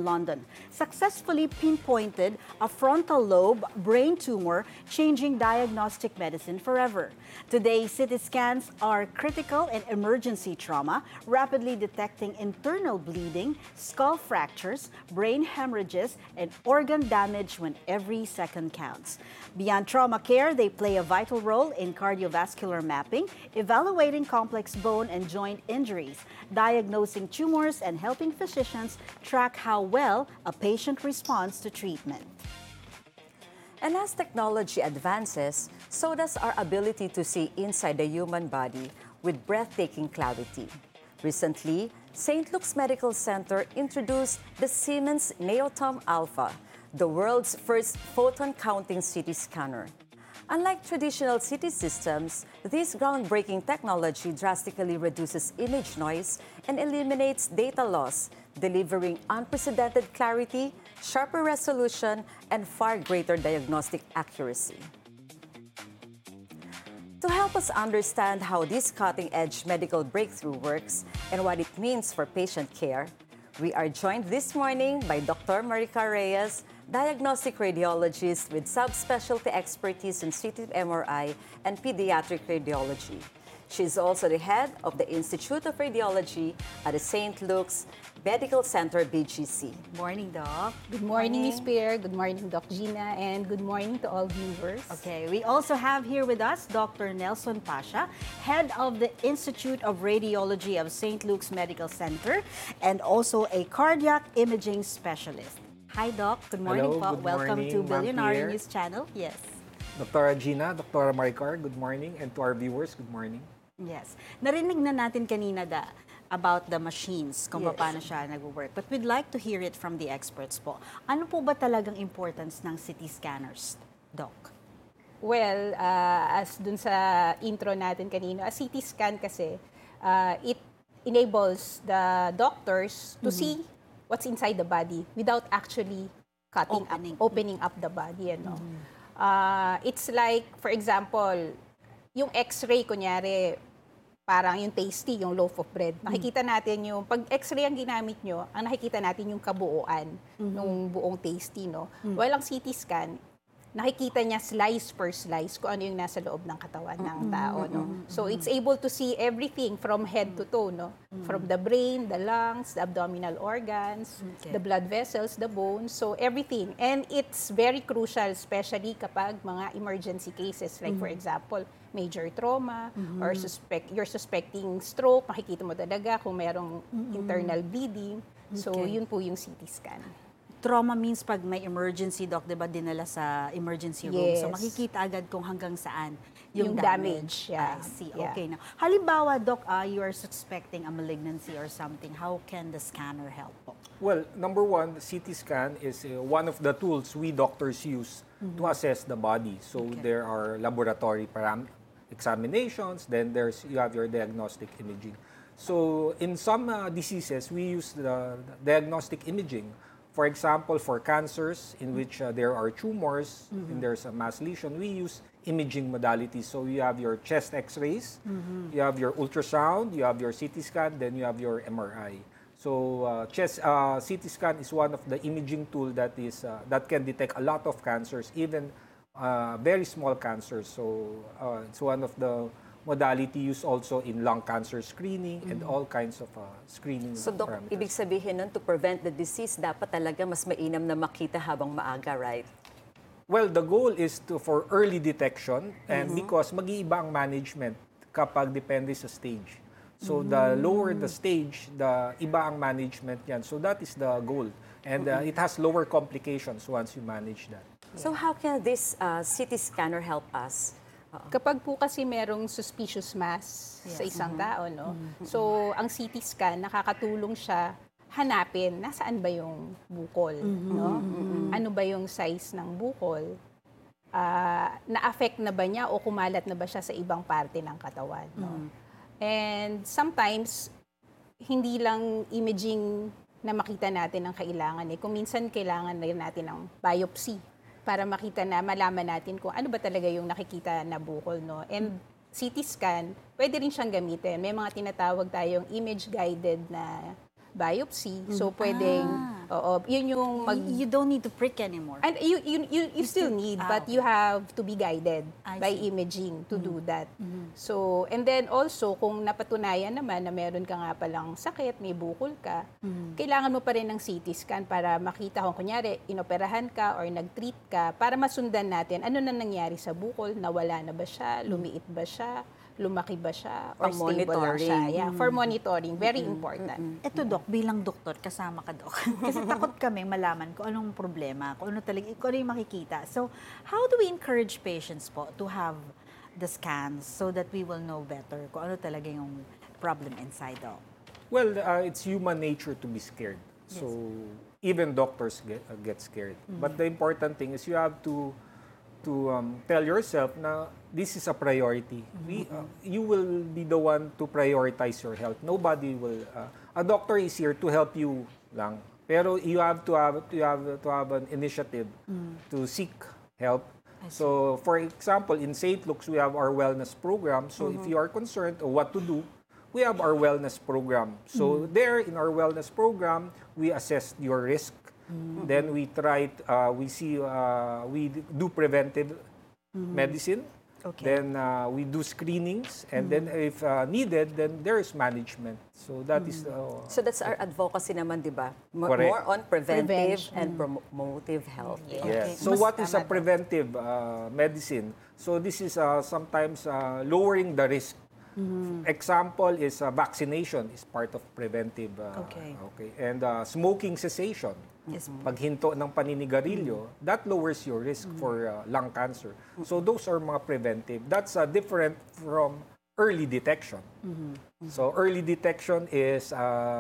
London successfully pinpointed a frontal lobe brain tumor, changing diagnostic medicine forever. Today, CT scans are critical in emergency trauma, rapidly detecting internal bleeding, skull fractures, brain hemorrhages, and organ damage when every second counts. Beyond trauma care, they play a vital role in cardiovascular mapping, evaluating complex bone and joint injuries, diagnosing tumors, and helping physicians track how well a patient responds to treatment. And as technology advances, so does our ability to see inside the human body with breathtaking clarity. Recently, St. Luke's Medical Center introduced the Siemens Neotom Alpha, the world's first photon-counting CT scanner. Unlike traditional CT systems, this groundbreaking technology drastically reduces image noise and eliminates data loss, delivering unprecedented clarity, sharper resolution, and far greater diagnostic accuracy. To help us understand how this cutting-edge medical breakthrough works and what it means for patient care, we are joined this morning by Dr. Maricar Reyes, diagnostic radiologist with subspecialty expertise in CT MRI and pediatric radiology. She is also the head of the Institute of Radiology at the St. Luke's Medical Center, BGC. Morning, Doc. Good morning, Ms. Pierre. Good morning, Doc Gina. And good morning to all viewers. Okay, we also have here with us Dr. Nelson Pasha, head of the Institute of Radiology of St. Luke's Medical Center, and also a cardiac imaging specialist. Hi, Doc. Good morning. Hello, good Welcome morning, to Billionaire Pierre. News Channel. Yes. Dr. Gina, Dr. Maricar, good morning. And to our viewers, good morning. Yes. Narinig na natin kanina about the machines, kung paano siya nag-work. But we'd like to hear it from the experts po. Ano po ba talagang importance ng CT scanners, Doc? Well, as dun sa intro natin kanina, a CT scan kasi, it enables the doctors to see what's inside the body without actually opening up the body. Ano? It's like, for example, yung X-ray, kunyari, parang yung tasty, yung loaf of bread. Nakikita natin yung, pag X-ray ang ginamit nyo, ang nakikita natin yung kabuuan ng buong tasty, no? Well, ang CT scan, nakikita niya slice per slice kung ano yung nasa loob ng katawan ng tao, no? So, it's able to see everything from head to toe, no? From the brain, the lungs, the abdominal organs, the blood vessels, the bones, so everything. And it's very crucial, especially kapag mga emergency cases, like for example, major trauma, or you're suspecting stroke, makikita mo talaga kung merong internal bleeding. So, yun po yung CT scan. Trauma means pag may emergency, Doc, diba, dinala sa emergency room. Yes. So makikita agad kung hanggang saan yung damage. Yeah. I see. Yeah. Okay. Now, halimbawa, Doc, you are suspecting a malignancy or something. How can the scanner help po? Well, number one, the CT scan is one of the tools we doctors use to assess the body. So there are laboratory examinations, then you have your diagnostic imaging. So in some diseases, we use the diagnostic imaging. For example, for cancers in which there are tumors and there's a mass lesion, we use imaging modalities. So you have your chest x-rays, you have your ultrasound, you have your CT scan, then you have your MRI. So CT scan is one of the imaging tool that can detect a lot of cancers, even very small cancers. So it's one of the modality used also in lung cancer screening and all kinds of screening So, Doc, parameters. ibig sabihin nun, to prevent the disease, dapat talaga mas mainam na makita habang maaga, right? Well, the goal is for early detection and because mag-iiba ang management kapag depende sa stage. So the lower the stage, the iba ang management yan. So that is the goal. And it has lower complications once you manage that. So how can this CT scanner help us? Kapag po kasi merong suspicious mass sa isang tao, no? So, ang CT scan, nakakatulong siya hanapin nasaan ba yung bukol, no? Ano ba yung size ng bukol? Na-affect na ba niya o kumalat na ba siya sa ibang parte ng katawan, no? And sometimes, hindi lang imaging na makita natin ang kailangan. Kung minsan, kailangan na natin ng biopsy para makita na, malaman natin kung ano ba talaga yung nakikita na bukol, no? And CT scan, pwede rin siyang gamitin. May mga tinatawag tayong image-guided na biopsy. So, pwedeng, yun yung You don't need to prick anymore. and you still need, but you have to be guided I by see. imaging to do that. So, and then also, kung napatunayan naman na meron ka nga palang sakit, may bukol ka, kailangan mo pa rin ng CT scan para makita kung kunyari, inoperahan ka or nag-treat ka, para masundan natin ano na nangyari sa bukol, nawala na ba siya, lumiit ba siya, lumaki ba siya, or For stable lang siya. monitoring. Yeah, for monitoring, very important. Ito, Doc, bilang doktor, kasama ka, Doc. Kasi takot kami malaman kung anong problema, kung ano yung makikita. So, how do we encourage patients po to have the scans so that we will know better kung ano talaga yung problem inside, Doc? Well, it's human nature to be scared. So even doctors get scared. But the important thing is you have to tell yourself na this is a priority. You will be the one to prioritize your health. Nobody will. A doctor is here to help you lang. Pero you have to have an initiative to seek help. So, for example, in St. Luke's, we have our wellness program. So, if you are concerned of what to do, we have our wellness program. So, there in our wellness program, we assess your risk. Then we we do preventive medicine. Okay. Then we do screenings, and then if needed, then there is management. So that is So that's our advocacy naman, di ba? Correct. More on preventive Prevention. and promotive health. yes. Okay. So Mas what is a tama, Doc. preventive medicine? So this is sometimes lowering the risk. Example is vaccination is part of preventive. Okay. And smoking cessation. Yes. Paghinto ng paninigarilyo, that lowers your risk for lung cancer. So those are mga preventive. That's different from early detection. So early detection is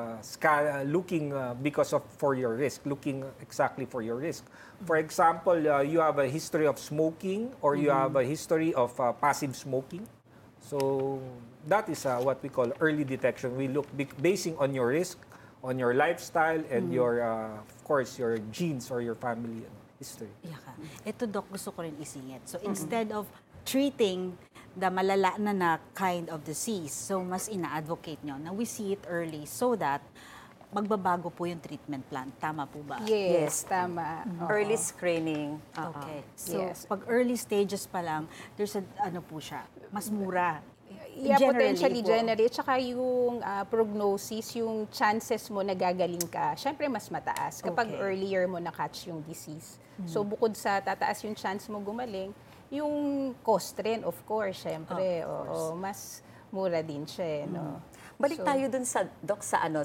looking for your risk, looking exactly for your risk. For example, you have a history of smoking or you have a history of passive smoking. So that is what we call early detection. We look basing on your risk, on your lifestyle, and your, of course, your genes or your family history. Yaka. Ito, Doc, gusto ko rin isingit. So, instead of treating the malala na kind of disease, so mas ina-advocate nyo na we see it early so that magbabago po yung treatment plan. Tama po ba? Yes, tama. Oo. Early screening. Okay. So, Yes. pag early stages pa lang, there's po siya, mas mura. Yeah, Generally potentially po. generate. Tsaka yung prognosis, yung chances mo na gagaling ka, syempre mas mataas kapag Okay. earlier mo na-catch yung disease. So bukod sa tataas yung chance mo gumaling, yung cost rin, of course, syempre. Oo, mas mura din siya, no? Balik So, tayo dun sa doc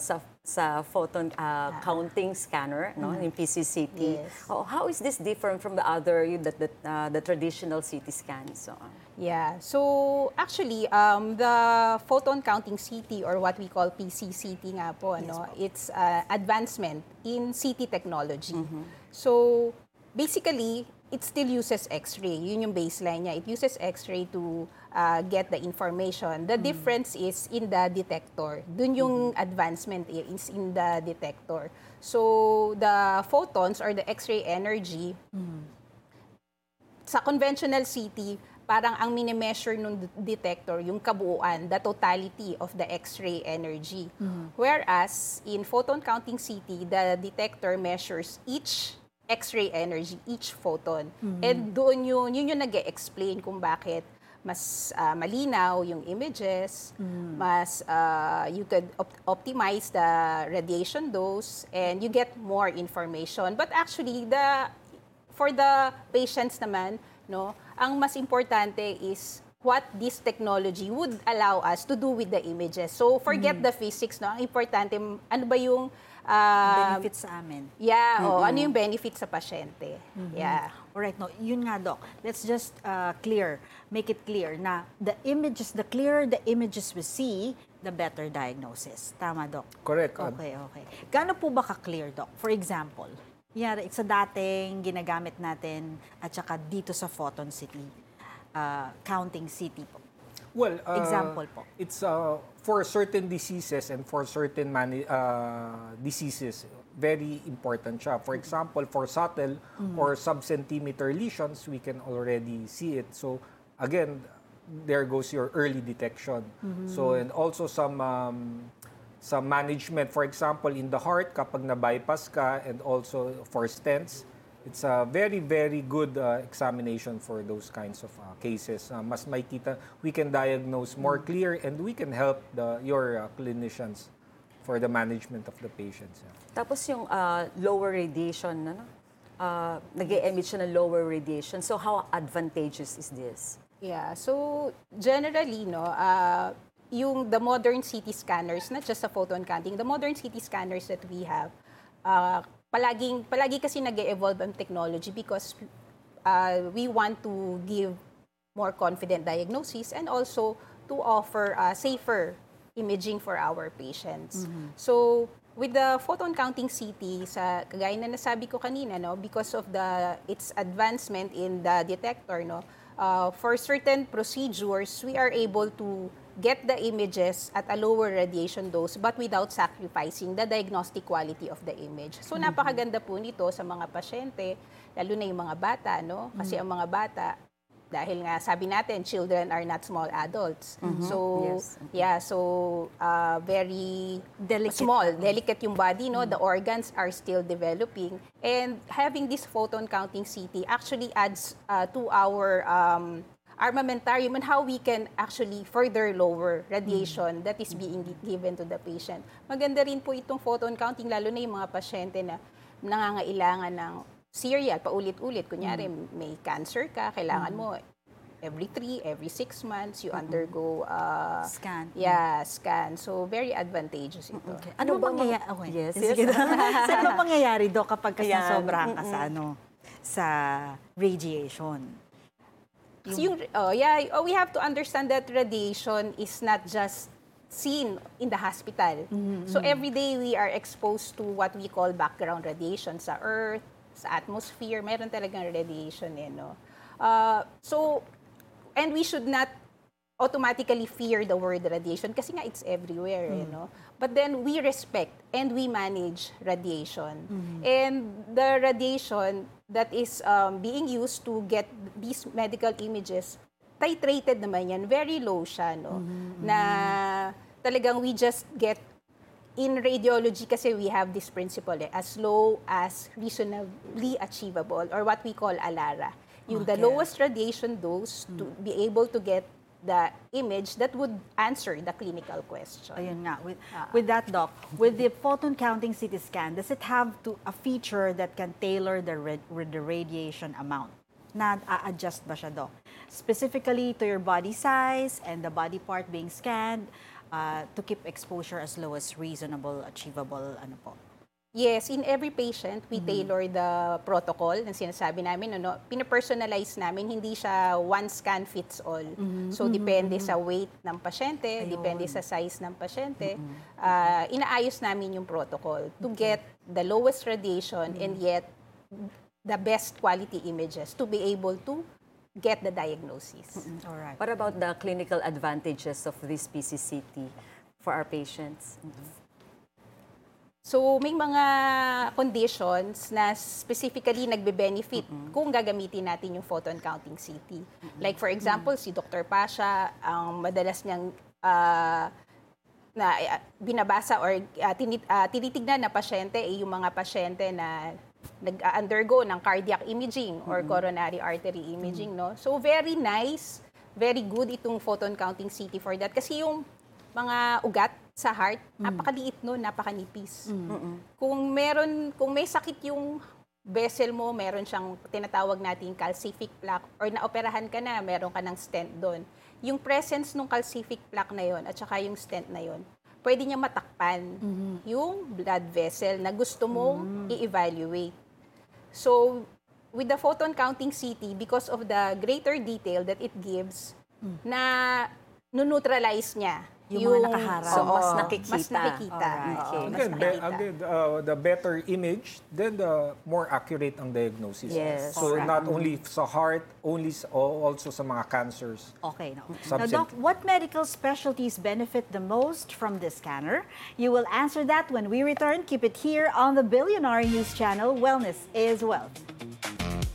sa photon counting scanner, no, yung PCCT. Yes. Oh, how is this different from the other the traditional CT scans? So, Yeah. So, actually, the photon counting CT or what we call PCCT nga po, it's advancement in CT technology. So, basically, it still uses X-ray. Yun yung baseline niya. It uses X-ray to get the information. The difference is in the detector. Dun yung advancement is in the detector. So, the photons or the X-ray energy, sa conventional CT, parang ang mini-measure nung detector, yung kabuuan, the totality of the X-ray energy. Whereas, in photon counting CT, the detector measures each X-ray energy, each photon. And doon yun yung nag-explain kung bakit mas malinaw yung images, mas you could optimize the radiation dose, and you get more information. But actually, for the patients naman, no, ang mas importante is what this technology would allow us to do with the images. So, forget the physics, no? Ang importante, ano ba yung Benefits sa amin. Yeah, ano yung benefit sa pasyente. Yeah. Alright, no, yun nga, Doc. Let's just make it clear na the clearer the images we see, the better diagnosis. Tama, Doc? Correct. Okay. Gaano po ba ka-clear, Doc? For example, sa dating ginagamit natin at saka dito sa Photon City, counting city po. Well, Example po. It's for certain diseases and for certain diseases, very important siya. For example, for subtle or sub-centimeter lesions, we can already see it. So, again, there goes your early detection. So, and also some sa management, for example, in the heart, kapag na-bypass ka, and also for stents, it's a very, very good examination for those kinds of cases. Mas makita, we can diagnose more clear, and we can help your clinicians for the management of the patients. Tapos yung lower radiation, nag-e-emit siya ng lower radiation. So how advantageous is this? Yeah, so generally, the modern CT scanners, not just sa photon counting, the modern CT scanners that we have, palagi kasi nag-evolve ang technology because we want to give more confident diagnosis and also to offer safer imaging for our patients. So, with the photon counting CT, kagaya na nasabi ko kanina, because of its advancement in the detector, for certain procedures, we are able to get the images at a lower radiation dose but without sacrificing the diagnostic quality of the image. So, napakaganda po nito sa mga pasyente, lalo na yung mga bata, Kasi ang mga bata, dahil nga sabi natin, children are not small adults. So, yes. very delicate yung body, the organs are still developing. And having this photon counting CT actually adds to our armamentarium and how we can actually further lower radiation that is being given to the patient. Maganda rin po itong photon counting, lalo na yung mga pasyente na nangangailangan ng serial, paulit-ulit. Kunyari, may cancer ka, kailangan mo every 6 months, you undergo Scan. Yeah, scan. So, very advantageous ito. Okay. Ano Ano bang bang mga- Yes, Sige yes. na. So, ano bang mangyayari, Doc, kapag kasi Ayan. sobrahan ka sa radiation? So, we have to understand that radiation is not just seen in the hospital. So, every day we are exposed to what we call background radiation sa Earth, sa atmosphere, meron talagang radiation and we should not automatically fear the word radiation kasi nga it's everywhere, But then we respect and we manage radiation. And the radiation that is being used to get these medical images, titrated naman yan, very low siya, Na talagang we just get in radiology kasi we have this principle as low as reasonably achievable or what we call ALARA. The lowest radiation dose to be able to get the image that would answer the clinical question. Ayun nga. With that, Doc, with the photon counting CT scan, does it have a feature that can tailor the radiation amount? Na-adjust ba siya, Doc? Specifically to your body size and the body part being scanned to keep exposure as low as reasonable, achievable, Yes, in every patient, we tailor the protocol na sinasabi namin. Pinapersonalize namin, hindi siya one scan fits all. So, depende sa weight ng pasyente, depende sa size ng pasyente. Inaayos namin yung protocol to get the lowest radiation and yet the best quality images to be able to get the diagnosis. All right. What about the clinical advantages of this PCCT for our patients? So, may mga conditions na specifically nagbe-benefit kung gagamitin natin yung photon counting CT. Like for example, si Dr. Pasha, ang madalas niyang binabasa or tinitignan na pasyente ay yung mga pasyente na nag-undergo ng cardiac imaging or coronary artery imaging. So, very nice, very good itong photon counting CT for that. Kasi yung mga ugat sa heart, napakaliit napakanipis. Kung may sakit yung vessel mo, meron siyang tinatawag nating calcific plaque or naoperahan ka na, meron ka ng stent doon. Yung presence ng calcific plaque na yon at saka yung stent na yon, pwede niya matakpan yung blood vessel na gusto mong i-evaluate. So, with the photon counting CT, because of the greater detail that it gives, na neutralize niya Yung mga nakaharap. So, mas nakikita. Mas nakikita. Alright. Oo, mas Again, nakikita. the better image, then the more accurate ang diagnosis. Yes. So Correct. not only sa heart, also sa mga cancers. Okay. Now, Subset. Doc, what medical specialties benefit the most from this scanner? You will answer that when we return. Keep it here on the Billionaire News Channel. Wellness is Wealth.